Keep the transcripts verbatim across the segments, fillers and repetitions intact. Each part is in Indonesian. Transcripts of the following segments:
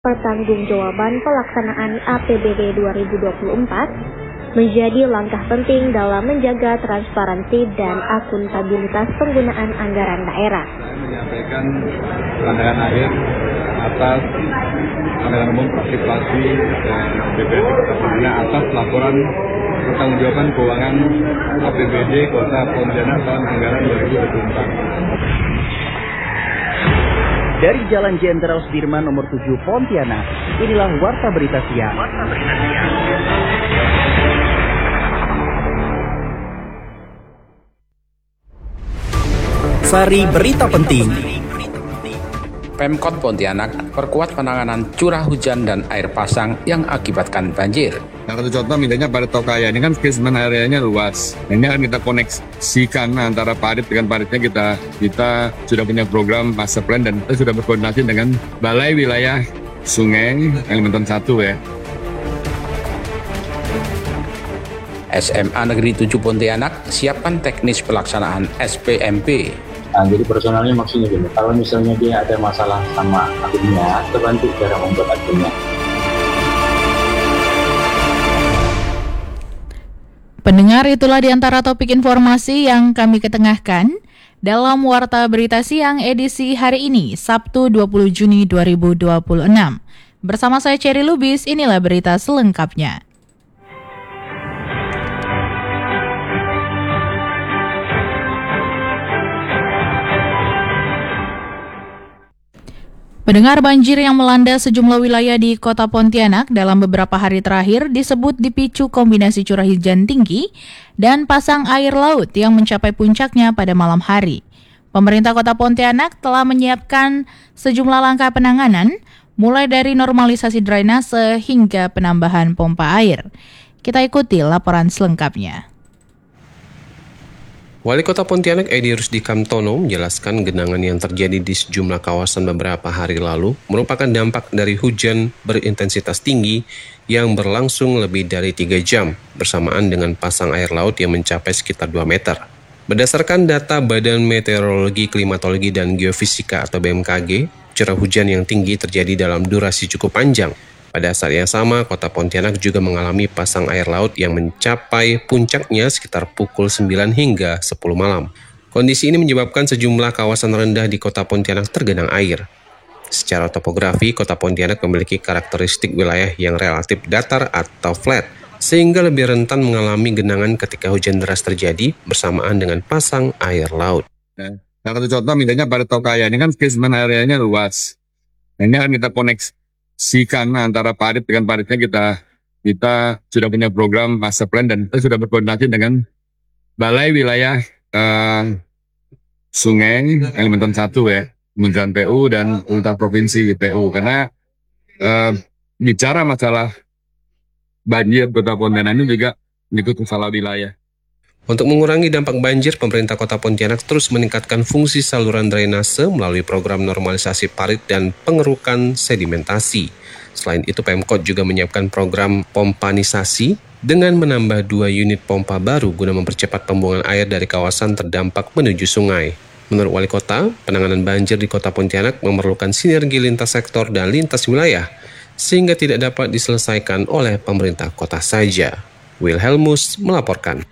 Pertanggungjawaban pelaksanaan A P B D dua ribu dua puluh empat menjadi langkah penting dalam menjaga transparansi dan akuntabilitas penggunaan anggaran daerah. Saya menyampaikan pandangan akhir atas anggaran umum partisipasi dan B P D Kota Pontianak atas laporan pertanggungjawaban keuangan A P B D Kota Pontianak tahun anggaran dua ribu dua puluh empat. Dari Jalan Jenderal Sudirman nomor tujuh Pontianak, inilah Warta Berita Siang. Warta Berita Siang. Sari Berita Penting. Pemkot Pontianak perkuat penanganan curah hujan dan air pasang yang akibatkan banjir. Nah, satu contoh misalnya pada Tokaya, ini kan catchment areanya luas. Nah, ini akan kita koneksikan antara parit dengan paritnya. Kita kita sudah punya program master plan dan kita sudah berkoordinasi dengan Balai Wilayah Sungai Kalimantan satu ya. S M A Negeri tujuh Pontianak siapkan teknis pelaksanaan S P M P. Nah, jadi personalnya maksudnya gini, kalau misalnya dia ada masalah sama adminnya, kita bantu cara membuat adminnya. Pendengar, itulah diantara topik informasi yang kami ketengahkan dalam Warta Berita Siang edisi hari ini, Sabtu dua puluh Juni dua ribu dua puluh enam. Bersama saya Cherry Lubis, inilah berita selengkapnya. Pendengar, banjir yang melanda sejumlah wilayah di Kota Pontianak dalam beberapa hari terakhir disebut dipicu kombinasi curah hujan tinggi dan pasang air laut yang mencapai puncaknya pada malam hari. Pemerintah Kota Pontianak telah menyiapkan sejumlah langkah penanganan, mulai dari normalisasi drainase hingga penambahan pompa air. Kita ikuti laporan selengkapnya. Wali Kota Pontianak Edi Rusdi Kamtono menjelaskan genangan yang terjadi di sejumlah kawasan beberapa hari lalu merupakan dampak dari hujan berintensitas tinggi yang berlangsung lebih dari tiga jam bersamaan dengan pasang air laut yang mencapai sekitar dua meter. Berdasarkan data Badan Meteorologi, Klimatologi, dan Geofisika atau B M K G, curah hujan yang tinggi terjadi dalam durasi cukup panjang. Pada saat yang sama, Kota Pontianak juga mengalami pasang air laut yang mencapai puncaknya sekitar pukul sembilan hingga sepuluh malam. Kondisi ini menyebabkan sejumlah kawasan rendah di Kota Pontianak tergenang air. Secara topografi, Kota Pontianak memiliki karakteristik wilayah yang relatif datar atau flat, sehingga lebih rentan mengalami genangan ketika hujan deras terjadi bersamaan dengan pasang air laut. Nah, satu contoh misalnya pada Tokaya, ini kan catchment areanya luas. Nah, ini akan kita koneksi sikan antara parit dengan paritnya. Kita kita sudah punya program master plan dan kita sudah berkoordinasi dengan Balai Wilayah uh, Sungai Kalimantan satu ya, Kementerian P U dan Pemerintah Provinsi P U, karena uh, bicara masalah banjir Kota Pontianak ini juga mengikut masalah wilayah. Untuk mengurangi dampak banjir, pemerintah Kota Pontianak terus meningkatkan fungsi saluran drainase melalui program normalisasi parit dan pengerukan sedimentasi. Selain itu, Pemkot juga menyiapkan program pompanisasi dengan menambah dua unit pompa baru guna mempercepat pembuangan air dari kawasan terdampak menuju sungai. Menurut Wali Kota, penanganan banjir di Kota Pontianak memerlukan sinergi lintas sektor dan lintas wilayah, sehingga tidak dapat diselesaikan oleh pemerintah kota saja. Wilhelmus melaporkan.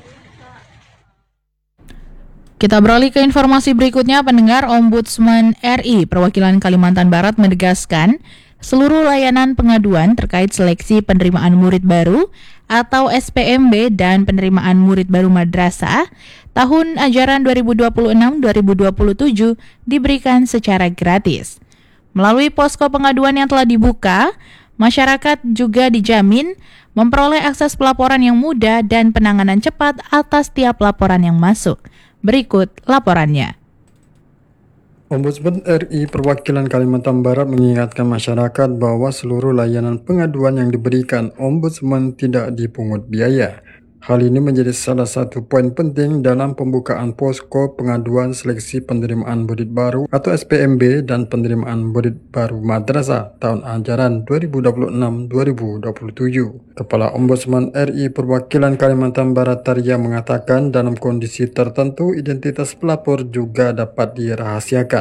Kita beralih ke informasi berikutnya. Pendengar, Ombudsman R I Perwakilan Kalimantan Barat menegaskan seluruh layanan pengaduan terkait seleksi penerimaan murid baru atau S P M B dan penerimaan murid baru madrasah tahun ajaran dua ribu dua puluh enam dua ribu dua puluh tujuh diberikan secara gratis. Melalui posko pengaduan yang telah dibuka, masyarakat juga dijamin memperoleh akses pelaporan yang mudah dan penanganan cepat atas tiap laporan yang masuk. Berikut laporannya. Ombudsman R I Perwakilan Kalimantan Barat mengingatkan masyarakat bahwa seluruh layanan pengaduan yang diberikan Ombudsman tidak dipungut biaya. Hal ini menjadi salah satu poin penting dalam pembukaan posko pengaduan seleksi penerimaan murid baru atau S P M B dan penerimaan murid baru madrasah tahun ajaran dua ribu dua puluh enam dua ribu dua puluh tujuh. Kepala Ombudsman R I Perwakilan Kalimantan Barat Tarya mengatakan dalam kondisi tertentu identitas pelapor juga dapat dirahasiakan.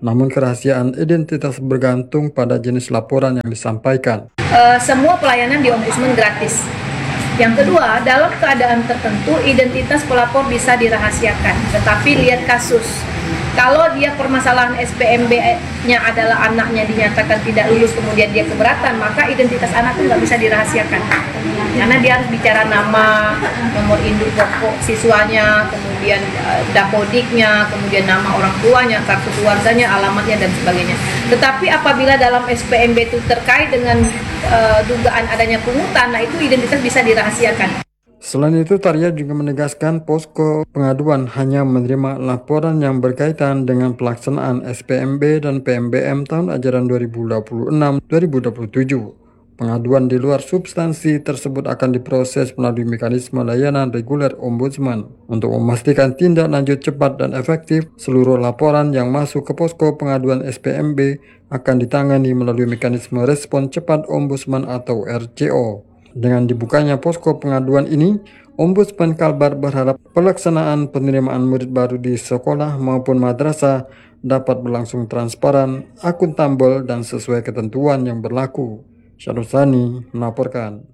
Namun kerahasiaan identitas bergantung pada jenis laporan yang disampaikan. Uh, semua pelayanan di Ombudsman gratis. Yang kedua, dalam keadaan tertentu identitas pelapor bisa dirahasiakan, tetapi lihat kasus. Kalau dia permasalahan S P M B-nya adalah anaknya dinyatakan tidak lulus, kemudian dia keberatan, maka identitas anak itu nggak bisa dirahasiakan. Karena dia harus bicara nama, nomor induk pokok siswanya, kemudian uh, dapodiknya, kemudian nama orang tuanya, kartu keluarganya, alamatnya, dan sebagainya. Tetapi apabila dalam S P M B itu terkait dengan uh, dugaan adanya pungutan, nah itu identitas bisa dirahasiakan. Selain itu, Tarya juga menegaskan posko pengaduan hanya menerima laporan yang berkaitan dengan pelaksanaan S P M B dan P M B M tahun ajaran dua ribu dua puluh enam dua ribu dua puluh tujuh. Pengaduan di luar substansi tersebut akan diproses melalui mekanisme layanan reguler Ombudsman. Untuk memastikan tindak lanjut cepat dan efektif, seluruh laporan yang masuk ke posko pengaduan S P M B akan ditangani melalui mekanisme respon cepat Ombudsman atau R C O. Dengan dibukanya posko pengaduan ini, Ombudsman Kalbar berharap pelaksanaan penerimaan murid baru di sekolah maupun madrasah dapat berlangsung transparan, akuntabel, dan sesuai ketentuan yang berlaku. Syarul Sani melaporkan.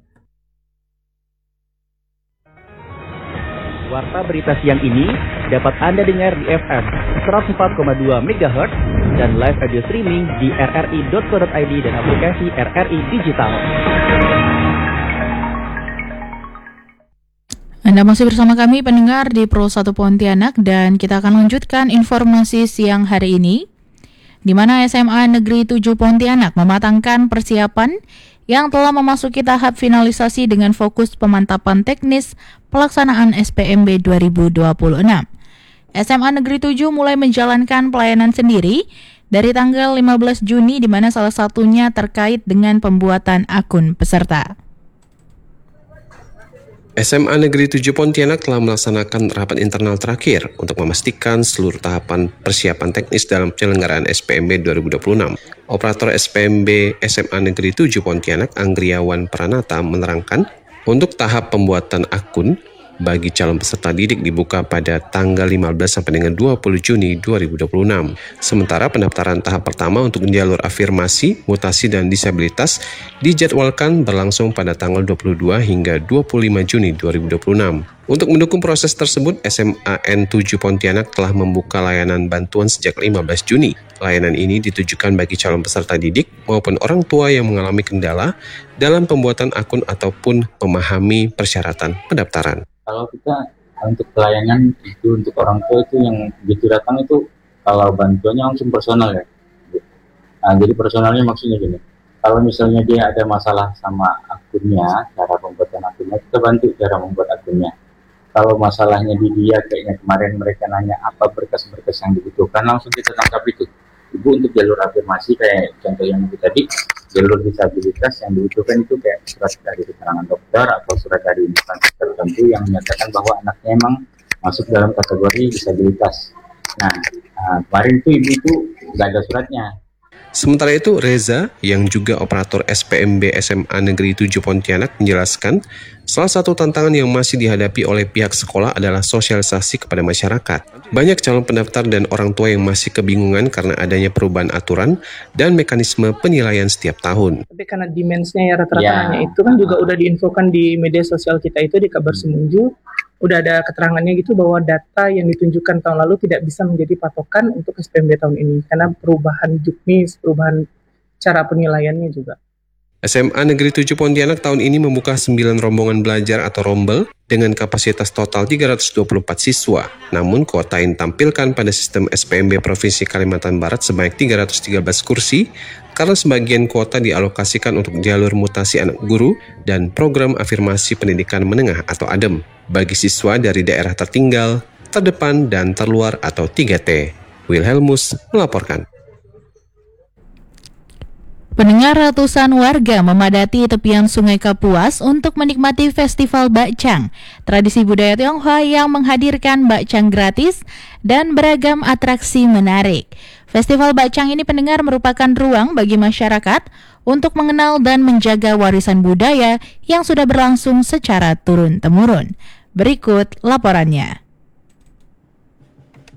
Warta berita siang ini dapat Anda dengar di F M seratus empat koma dua megahertz dan live audio streaming di r r i dot co dot i d dan aplikasi R R I Digital. Anda masih bersama kami pendengar di Pro satu Pontianak, dan kita akan lanjutkan informasi siang hari ini, di mana S M A Negeri tujuh Pontianak mematangkan persiapan yang telah memasuki tahap finalisasi dengan fokus pemantapan teknis pelaksanaan S P M B dua ribu dua puluh enam. S M A Negeri tujuh mulai menjalankan pelayanan sendiri dari tanggal lima belas Juni, di mana salah satunya terkait dengan pembuatan akun peserta. S M A Negeri tujuh Pontianak telah melaksanakan rapat internal terakhir untuk memastikan seluruh tahapan persiapan teknis dalam penyelenggaraan S P M B dua ribu dua puluh enam. Operator S P M B S M A Negeri tujuh Pontianak, Anggriawan Pranata, menerangkan untuk tahap pembuatan akun bagi calon peserta didik dibuka pada tanggal lima belas sampai dengan dua puluh Juni dua ribu dua puluh enam. Sementara pendaftaran tahap pertama untuk jalur afirmasi, mutasi, dan disabilitas dijadwalkan berlangsung pada tanggal dua puluh dua hingga dua puluh lima Juni dua ribu dua puluh enam. Untuk mendukung proses tersebut, S M A N tujuh Pontianak telah membuka layanan bantuan sejak lima belas Juni. Layanan ini ditujukan bagi calon peserta didik maupun orang tua yang mengalami kendala dalam pembuatan akun ataupun memahami persyaratan pendaftaran. Kalau kita untuk pelayanan itu untuk orang tua itu yang begitu datang itu kalau bantuannya langsung personal ya. Nah, jadi personalnya maksudnya gini. Kalau misalnya dia ada masalah sama akunnya, cara pembuatan akunnya, kita bantu cara membuat akunnya. Kalau masalahnya di dia, kayaknya kemarin mereka nanya apa berkas-berkas yang dibutuhkan, langsung kita tangkap itu. Ibu untuk jalur afirmasi kayak contoh yang tadi, jalur disabilitas yang dibutuhkan itu kayak surat dari keterangan dokter atau surat dari instansi tertentu yang menyatakan bahwa anaknya memang masuk dalam kategori disabilitas. Nah, nah kemarin itu ibu itu nggak ada suratnya. Sementara itu, Reza yang juga operator S P M B S M A Negeri tujuh Pontianak menjelaskan salah satu tantangan yang masih dihadapi oleh pihak sekolah adalah sosialisasi kepada masyarakat. Banyak calon pendaftar dan orang tua yang masih kebingungan karena adanya perubahan aturan dan mekanisme penilaian setiap tahun. Tapi karena dimensinya ya rata-ratanya ya. Itu kan juga udah diinfokan di media sosial kita itu di Kabar Semunju. Udah ada keterangannya gitu bahwa data yang ditunjukkan tahun lalu tidak bisa menjadi patokan untuk S P M B tahun ini karena perubahan juknis, perubahan cara penilaiannya juga. S M A Negeri tujuh Pontianak tahun ini membuka sembilan rombongan belajar atau rombel dengan kapasitas total tiga ratus dua puluh empat siswa. Namun kuota yang ditampilkan pada sistem S P M B Provinsi Kalimantan Barat sebanyak tiga ratus tiga belas kursi karena sebagian kuota dialokasikan untuk jalur mutasi anak guru dan program afirmasi pendidikan menengah atau A D E M bagi siswa dari daerah tertinggal, terdepan, dan terluar atau tiga T. Wilhelmus melaporkan. Pendengar, ratusan warga memadati tepian Sungai Kapuas untuk menikmati Festival Bakcang, tradisi budaya Tionghoa yang menghadirkan bakcang gratis dan beragam atraksi menarik. Festival Bakcang ini, pendengar, merupakan ruang bagi masyarakat untuk mengenal dan menjaga warisan budaya yang sudah berlangsung secara turun-temurun. Berikut laporannya.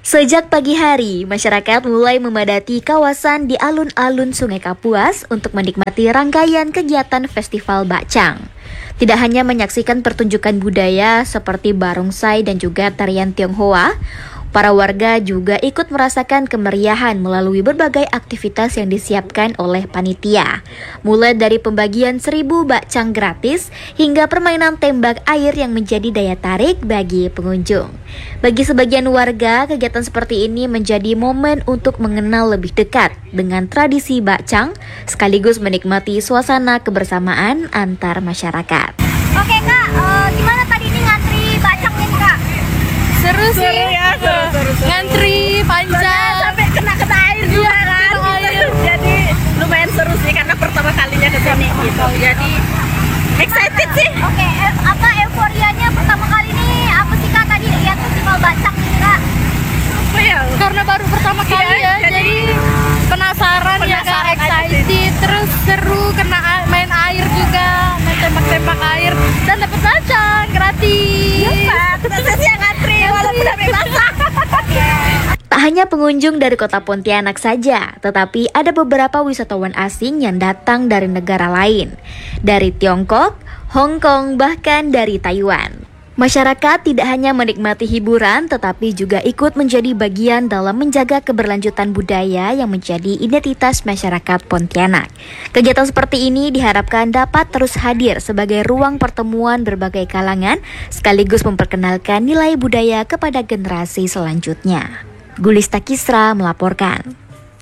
Sejak pagi hari, masyarakat mulai memadati kawasan di alun-alun Sungai Kapuas untuk menikmati rangkaian kegiatan Festival Bakcang. Tidak hanya menyaksikan pertunjukan budaya seperti barongsai dan juga tarian Tionghoa, para warga juga ikut merasakan kemeriahan melalui berbagai aktivitas yang disiapkan oleh panitia. Mulai dari pembagian seribu bakcang gratis hingga permainan tembak air yang menjadi daya tarik bagi pengunjung. Bagi sebagian warga, kegiatan seperti ini menjadi momen untuk mengenal lebih dekat dengan tradisi bakcang, sekaligus menikmati suasana kebersamaan antar masyarakat. Oke Kak, uh, gimana tadi ini ngantri bakcangnya nih Kak? Seru sih, seru ya, seru, seru, seru. Ngantri panjang sampai kena-kena air juga ya, kan air. Jadi lumayan seru sih karena pertama kalinya ke sini gitu. Jadi excited sih. Oke, okay, apa euforianya pertama kali ini apa sih Kak tadi lihat festival bakcang nih Kak? Apa ya? Karena baru pertama kali ya, ya jadi, jadi penasaran, penasaran ya Kak, excited, terus seru kena main air juga, main tembak-tembak air dan dapat bakcang gratis. Iya, kita sih yang ngantri walaupun udah basah. Tak hanya pengunjung dari kota Pontianak saja, tetapi ada beberapa wisatawan asing yang datang dari negara lain, dari Tiongkok, Hong Kong, bahkan dari Taiwan. Masyarakat tidak hanya menikmati hiburan, tetapi juga ikut menjadi bagian dalam menjaga keberlanjutan budaya yang menjadi identitas masyarakat Pontianak. Kegiatan seperti ini diharapkan dapat terus hadir sebagai ruang pertemuan berbagai kalangan, sekaligus memperkenalkan nilai budaya kepada generasi selanjutnya. Gulista Kisra melaporkan.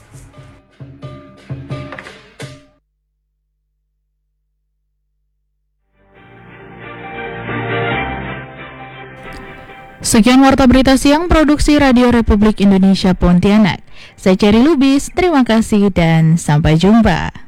Sekian Warta Berita Siang Produksi Radio Republik Indonesia Pontianak. Saya Cherry Lubis, terima kasih dan sampai jumpa.